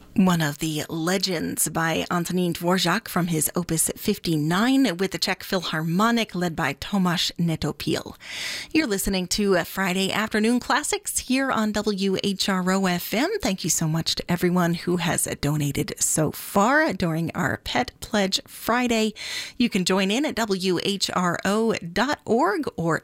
One of the Legends by Antonín Dvořák from his Opus 59 with the Czech Philharmonic led by Tomáš Netopil. You're listening to Friday Afternoon Classics here on WHRO FM. Thank you so much to everyone who has donated so far during our Pet Pledge Friday. You can join in at WHRO.org or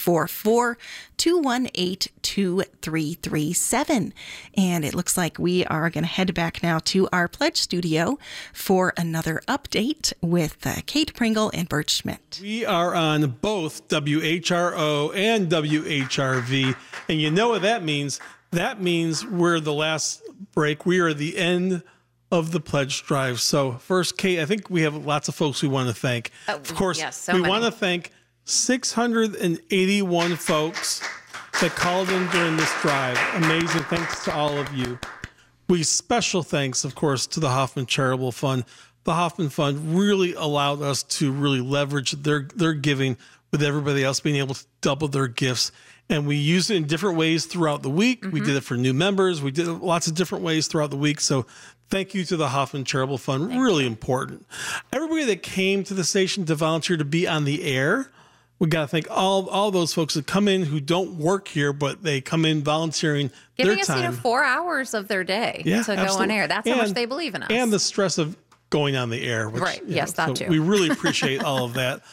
844-218-2337. And it looks like we are going to head back now to our pledge studio for another update with Kate Pringle and Bert Schmidt. We are on both WHRO and WHRV, and you know what that means? That means we're the last break. We are at the end of the pledge drive. So first, Kate, I think we have lots of folks we want to thank. Of course, yes, we want to thank 681 folks that called in during this drive. Amazing. Thanks to all of you. Special thanks, of course, to the Hoffman Charitable Fund. The Hoffman Fund really allowed us to really leverage their giving with everybody else being able to double their gifts. And we used it in different ways throughout the week. Mm-hmm. We did it for new members. We did it lots of different ways throughout the week. So thank you to the Hoffman Charitable Fund. Really important. Everybody that came to the station to volunteer to be on the air, we got to thank all those folks that come in who don't work here, but they come in volunteering giving their time. us 4 hours of their day to go on air. That's how much they believe in us. And the stress of going on the air. Which, right. Yes, that too. We really appreciate all of that.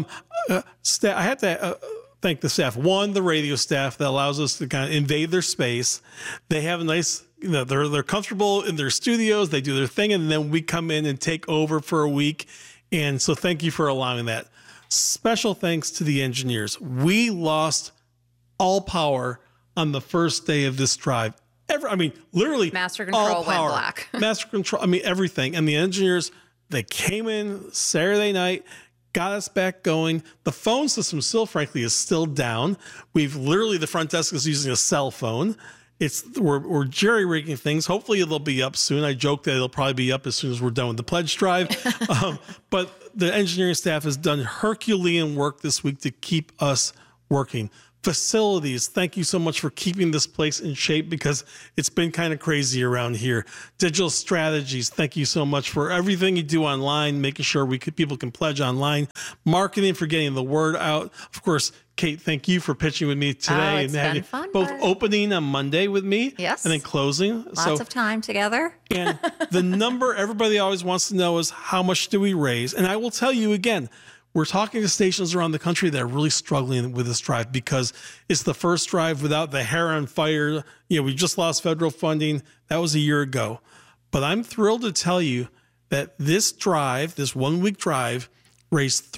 I had to thank the staff. One, the radio staff that allows us to kind of invade their space. They have a nice, they're comfortable in their studios. They do their thing, and then we come in and take over for a week. And so thank you for allowing that. Special thanks to the engineers. We lost all power on the first day of this drive. Literally Master Control all power. Went black. Master Control, everything. And the engineers, they came in Saturday night, got us back going. The phone system still, frankly, is still down. The front desk is using a cell phone. We're jerry-rigging things. Hopefully it'll be up soon. I joke that it'll probably be up as soon as we're done with the pledge drive. But the engineering staff has done Herculean work this week to keep us working. Facilities, thank you so much for keeping this place in shape because it's been kind of crazy around here. Digital strategies, thank you so much for everything you do online, making sure people can pledge online. Marketing, for getting the word out. Of course, Kate, thank you for pitching with me today. It's been fun. Both opening on Monday with me, yes, and then closing. Lots of time together. And the number everybody always wants to know is how much do we raise? And I will tell you again, we're talking to stations around the country that are really struggling with this drive because it's the first drive without the hair on fire. We just lost federal funding. That was a year ago. But I'm thrilled to tell you that this 1 week drive, raised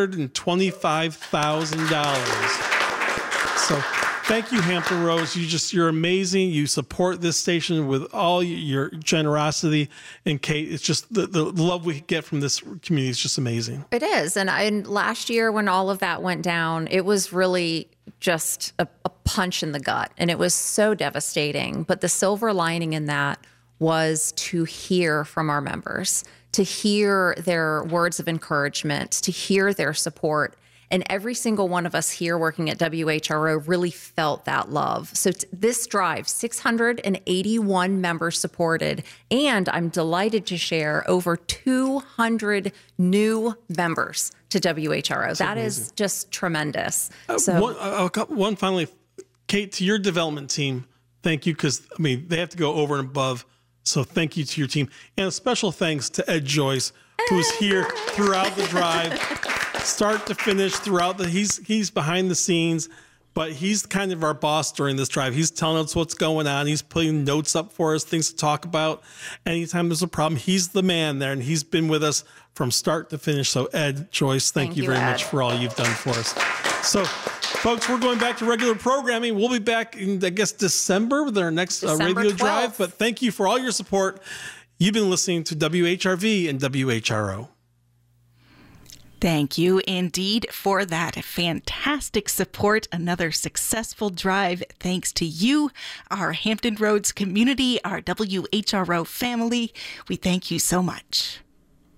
$325,000. So thank you, Hampton Roads. You're amazing. You support this station with all your generosity. And Kate, it's just the love we get from this community is just amazing. It is. And last year when all of that went down, it was really just a punch in the gut. And it was so devastating. But the silver lining in that was to hear from our members, to hear their words of encouragement, to hear their support. And every single one of us here working at WHRO really felt that love. So this drive, 681 members supported, and I'm delighted to share over 200 new members to WHRO. That's that amazing. Is just tremendous. One finally, Kate, to your development team, thank you, because they have to go over and above. So thank you to your team. And a special thanks to Ed Joyce, who's here throughout the drive, start to finish he's behind the scenes, but he's kind of our boss during this drive. He's telling us what's going on. He's putting notes up for us, things to talk about. Anytime there's a problem, he's the man there, and he's been with us from start to finish. So Ed Joyce, thank you very much for all you've done for us. So folks, we're going back to regular programming. We'll be back in, I guess, December with our next radio 12th. drive. But thank you for all your support. You've been listening to WHRV and WHRO. Thank you indeed for that fantastic support. Another successful drive thanks to you, our Hampton Roads community, our WHRO family. We thank you so much.